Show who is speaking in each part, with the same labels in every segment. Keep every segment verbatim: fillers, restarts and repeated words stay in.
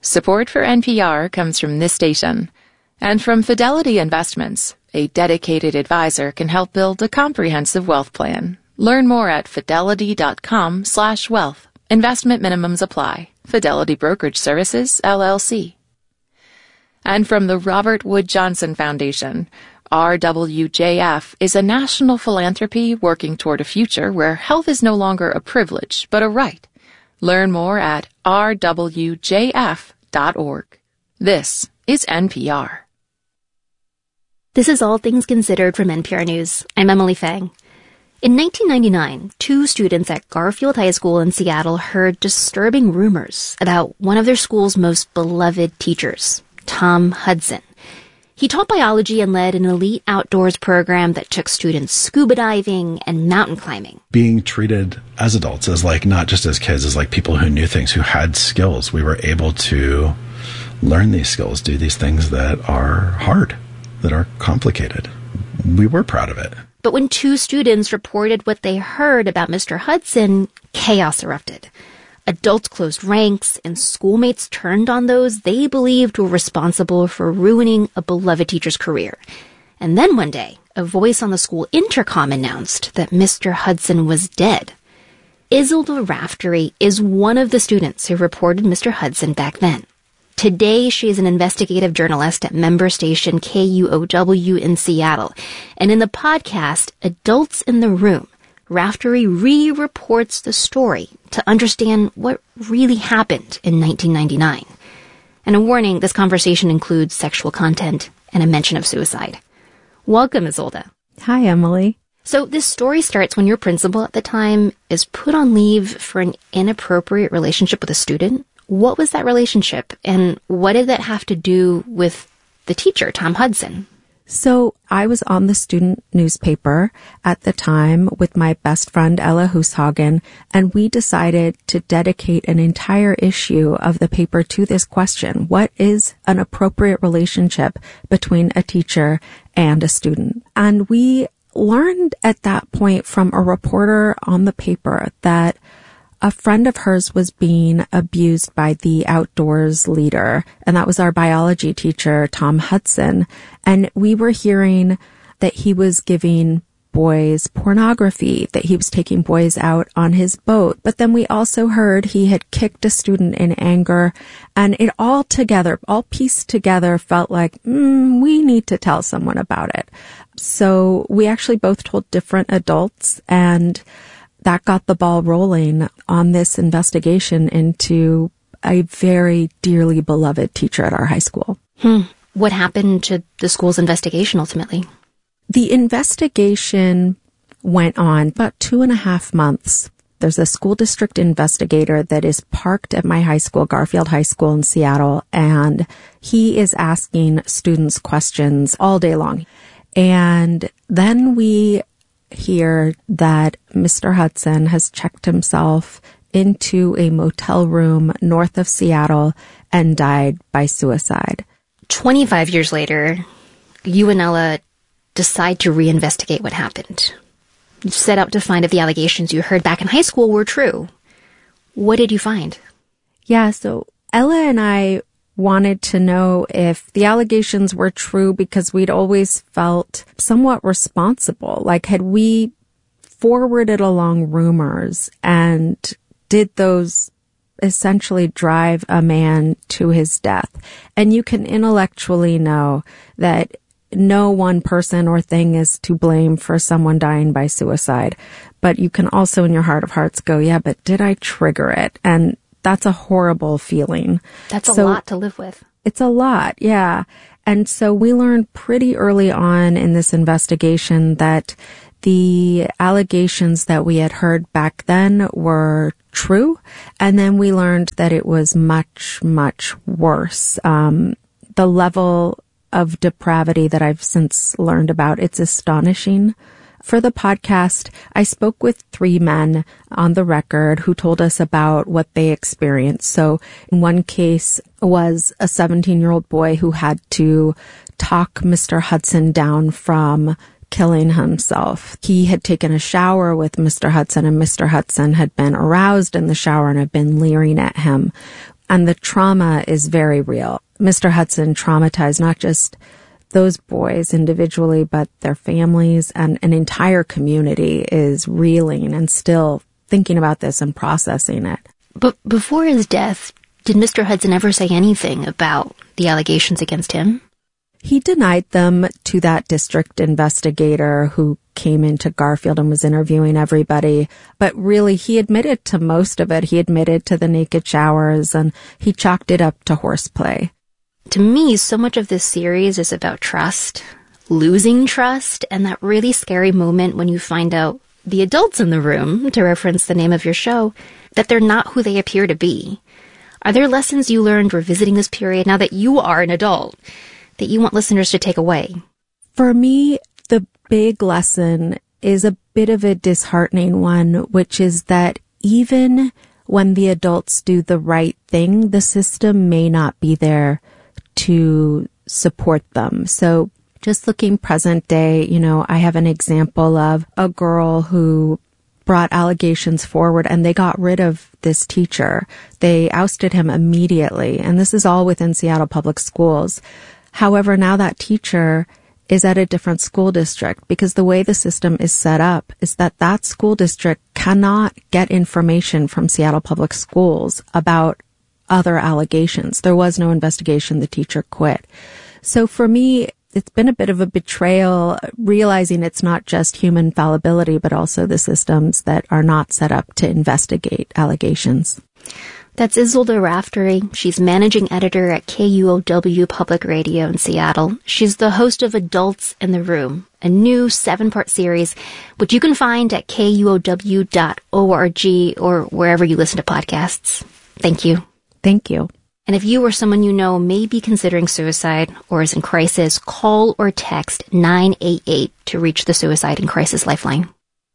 Speaker 1: Support for N P R comes from this station and from Fidelity Investments. A dedicated advisor can help build a comprehensive wealth plan. Learn more at fidelity.com slash wealth. Investment minimums apply. Fidelity Brokerage Services, L L C. And from the Robert Wood Johnson Foundation, R W J F is a national philanthropy working toward a future where health is no longer a privilege, but a right. Learn more at r w j f dot org. This is N P R.
Speaker 2: This is All Things Considered from N P R News. I'm Emily Fang. In nineteen ninety-nine, two students at Garfield High School in Seattle heard disturbing rumors about one of their school's most beloved teachers, Tom Hudson. He taught biology and led an elite outdoors program that took students scuba diving and mountain climbing.
Speaker 3: Being treated as adults, as like not just as kids, as like people who knew things, who had skills. We were able to learn these skills, do these things that are hard, that are complicated. We were proud of it.
Speaker 2: But when two students reported what they heard about Mister Hudson, chaos erupted. Adults closed ranks, and schoolmates turned on those they believed were responsible for ruining a beloved teacher's career. And then one day, a voice on the school intercom announced that Mister Hudson was dead. Isolde Raftery is one of the students who reported Mister Hudson back then. Today, she is an investigative journalist at member station K U O W in Seattle. And in the podcast, Adults in the Room, Raftery re-reports the story to understand what really happened in nineteen ninety-nine. And a warning, this conversation includes sexual content and a mention of suicide. Welcome, Isolde.
Speaker 4: Hi, Emily.
Speaker 2: So this story starts when your principal at the time is put on leave for an inappropriate relationship with a student. What was that relationship, and what did that have to do with the teacher, Tom Hudson?
Speaker 4: So I was on the student newspaper at the time with my best friend, Ella Hushagen, and we decided to dedicate an entire issue of the paper to this question. What is an appropriate relationship between a teacher and a student? And we learned at that point from a reporter on the paper that a friend of hers was being abused by the outdoors leader, and that was our biology teacher, Tom Hudson. And we were hearing that he was giving boys pornography, that he was taking boys out on his boat. But then we also heard he had kicked a student in anger, and it all together, all pieced together, felt like, mm, we need to tell someone about it. So we actually both told different adults, and that got the ball rolling on this investigation into a very dearly beloved teacher at our high school.
Speaker 2: Hmm. What happened to the school's investigation ultimately?
Speaker 4: The investigation went on about two and a half months. There's a school district investigator that is parked at my high school, Garfield High School in Seattle, and he is asking students questions all day long. And then we hear that Mister Hudson has checked himself into a motel room north of Seattle and died by suicide.
Speaker 2: twenty-five years later, you and Ella decide to reinvestigate what happened. You set out to find if the allegations you heard back in high school were true. What did you find?
Speaker 4: Yeah, so Ella and I wanted to know if the allegations were true because we'd always felt somewhat responsible. Like, had we forwarded along rumors, and did those essentially drive a man to his death? And you can intellectually know that no one person or thing is to blame for someone dying by suicide. But you can also in your heart of hearts go, yeah, but did I trigger it? And that's a horrible feeling.
Speaker 2: That's a
Speaker 4: so,
Speaker 2: lot to live with.
Speaker 4: It's a lot, yeah. And so we learned pretty early on in this investigation that the allegations that we had heard back then were true. And then we learned that it was much, much worse. Um, the level of depravity that I've since learned about, it's astonishing. For the podcast, I spoke with three men on the record who told us about what they experienced. So in one case was a seventeen-year-old boy who had to talk Mister Hudson down from killing himself. He had taken a shower with Mister Hudson, and Mister Hudson had been aroused in the shower and had been leering at him. And the trauma is very real. Mister Hudson traumatized not just those boys individually, but their families, and an entire community is reeling and still thinking about this and processing it.
Speaker 2: But before his death, did Mister Hudson ever say anything about the allegations against him?
Speaker 4: He denied them to that district investigator who came into Garfield and was interviewing everybody. But really, he admitted to most of it. He admitted to the naked showers, and he chalked it up to horseplay.
Speaker 2: To me, so much of this series is about trust, losing trust, and that really scary moment when you find out the adults in the room, to reference the name of your show, that they're not who they appear to be. Are there lessons you learned revisiting this period now that you are an adult that you want listeners to take away?
Speaker 4: For me, the big lesson is a bit of a disheartening one, which is that even when the adults do the right thing, the system may not be there to support them. So just looking present day, you know, I have an example of a girl who brought allegations forward and they got rid of this teacher. They ousted him immediately. And this is all within Seattle Public Schools. However, now that teacher is at a different school district because the way the system is set up is that that school district cannot get information from Seattle Public Schools about other allegations. There was no investigation. The teacher quit. So for me, it's been a bit of a betrayal, realizing it's not just human fallibility, but also the systems that are not set up to investigate allegations.
Speaker 2: That's Isolde Raftery. She's managing editor at K U O W Public Radio in Seattle. She's the host of Adults in the Room, a new seven-part series, which you can find at K U O W dot org or wherever you listen to podcasts. Thank you.
Speaker 4: Thank you.
Speaker 2: And if you or someone you know may be considering suicide or is in crisis, call or text nine eight eight to reach the Suicide and Crisis Lifeline.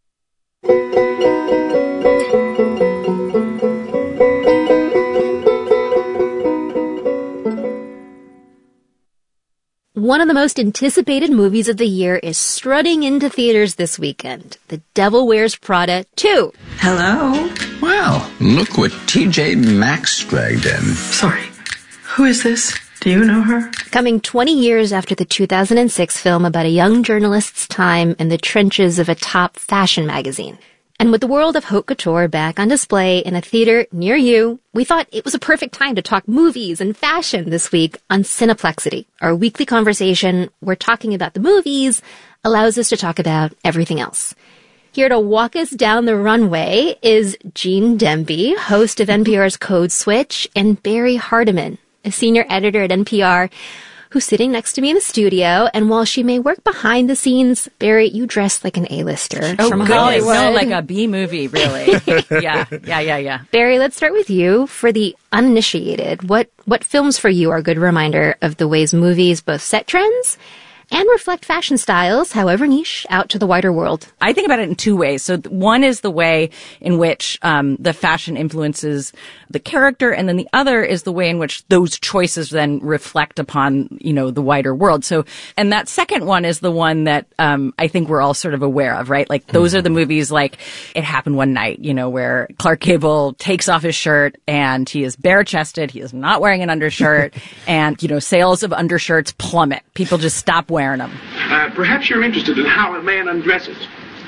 Speaker 2: One of the most anticipated movies of the year is strutting into theaters this weekend. The Devil Wears Prada two.
Speaker 5: Hello?
Speaker 6: Wow, look what T J Maxx dragged in.
Speaker 5: Sorry, who is this? Do you know her?
Speaker 2: Coming twenty years after the two thousand six film about a young journalist's time in the trenches of a top fashion magazine. And with the world of haute couture back on display in a theater near you, we thought it was a perfect time to talk movies and fashion this week on Cineplexity, our weekly conversation where talking about the movies allows us to talk about everything else. Here to walk us down the runway is Gene Demby, host of N P R's Code Switch, and Barry Hardiman, a senior editor at N P R, who's sitting next to me in the studio. And while she may work behind the scenes, Barry, you dress like an A-lister
Speaker 7: oh,
Speaker 2: from
Speaker 7: goodness.
Speaker 2: Hollywood.
Speaker 7: No, like a B movie, really. yeah, yeah, yeah, yeah.
Speaker 2: Barry, let's start with you. For the uninitiated, what, what films for you are a good reminder of the ways movies both set trends and reflect fashion styles, however niche, out to the wider world?
Speaker 7: I think about it in two ways. So one is the way in which um, the fashion influences the character, and then the other is the way in which those choices then reflect upon, you know, the wider world. So, and that second one is the one that um, I think we're all sort of aware of, right? Like those are the movies like It Happened One Night, you know, where Clark Gable takes off his shirt and he is bare-chested, he is not wearing an undershirt, and, you know, sales of undershirts plummet. People just stop wearing them.
Speaker 8: Uh, perhaps you're interested in how a man undresses.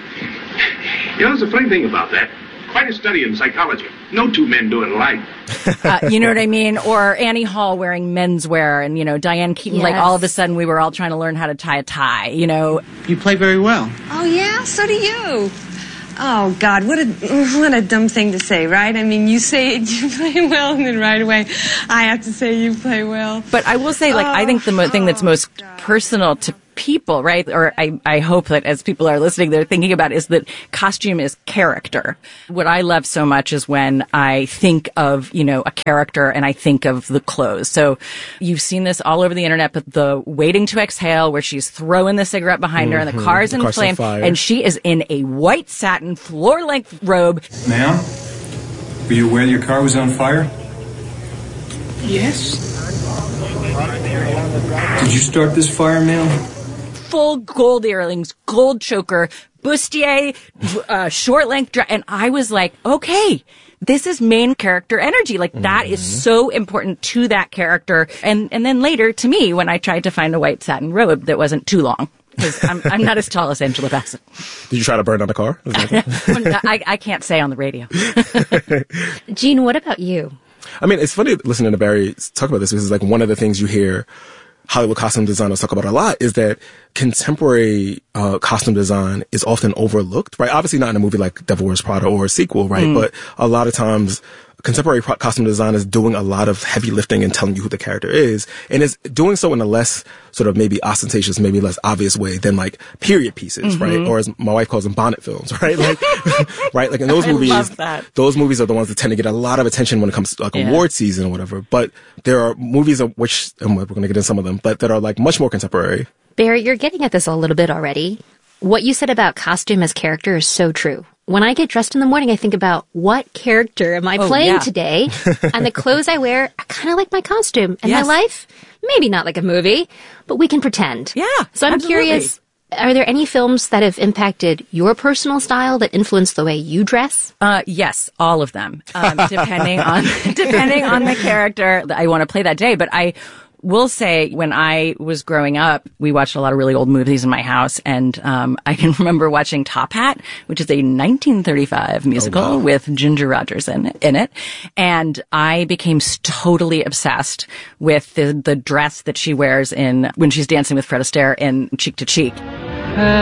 Speaker 8: You know, there's a funny thing about that. Quite a study in psychology. No two men do it alike.
Speaker 7: uh, you know what I mean? Or Annie Hall wearing menswear, and, you know, Diane Keaton,
Speaker 2: yes.
Speaker 7: like all of a sudden we were all trying to learn how to tie a tie, you know.
Speaker 9: You play very well.
Speaker 10: Oh, yeah? So do you. Oh, God, what a what a dumb thing to say, right? I mean, you say it, you play well, and then right away I have to say you play well.
Speaker 7: But I will say, like, oh, I think the mo- thing that's most God. personal to people, right, or I, I hope that as people are listening, they're thinking about is that costume is character. What I love so much is when I think of, you know, a character and I think of the clothes. So you've seen this all over the internet, but the Waiting to Exhale, where she's throwing the cigarette behind mm-hmm. her and the car's in flame, and she is in a white satin floor-length robe.
Speaker 9: Ma'am, were you aware your car was on fire?
Speaker 8: Yes.
Speaker 9: Did you start this fire, ma'am?
Speaker 7: Full gold earrings, gold choker, bustier, uh, short length dress. And I was like, okay, this is main character energy. Like that mm-hmm. is so important to that character. And, and then later to me, when I tried to find a white satin robe that wasn't too long. Because I'm, I'm not as tall as Angela Bassett.
Speaker 11: Did you try to burn down the car?
Speaker 7: I, I can't say on the radio.
Speaker 2: Gene, what about you?
Speaker 11: I mean, it's funny listening to Barry talk about this because, like, one of the things you hear Hollywood costume designers talk about a lot is that contemporary uh, costume design is often overlooked, right? Obviously not in a movie like Devil Wears Prada or a sequel, right? Mm. But a lot of times contemporary pro- costume design is doing a lot of heavy lifting and telling you who the character is, and is doing so in a less sort of maybe ostentatious, maybe less obvious way than like period pieces, mm-hmm. right? Or as my wife calls them, bonnet films, right? Like, right? Like in those
Speaker 7: I
Speaker 11: movies,
Speaker 7: love that.
Speaker 11: Those movies are the ones that tend to get a lot of attention when it comes to like yeah. award season or whatever. But there are movies of which, and we're going to get into some of them, but that are like much more contemporary.
Speaker 2: Barry, you're getting at this a little bit already. What you said about costume as character is so true. When I get dressed in the morning, I think about what character am I oh, playing
Speaker 7: yeah. today?
Speaker 2: And the clothes I wear are kind of like my costume. And
Speaker 7: yes.
Speaker 2: my life, maybe not like a movie, but we can pretend.
Speaker 7: Yeah.
Speaker 2: So I'm
Speaker 7: absolutely.
Speaker 2: curious, are there any films that have impacted your personal style that influence the way you dress?
Speaker 7: Uh, yes, all of them. Um, depending on, depending on the character that I want to play that day. But I will say, when I was growing up, we watched a lot of really old movies in my house, and um, I can remember watching Top Hat, which is a nineteen thirty-five musical oh, wow. with Ginger Rogers in, in it, and I became totally obsessed with the, the dress that she wears in when she's dancing with Fred Astaire in Cheek to Cheek. Uh,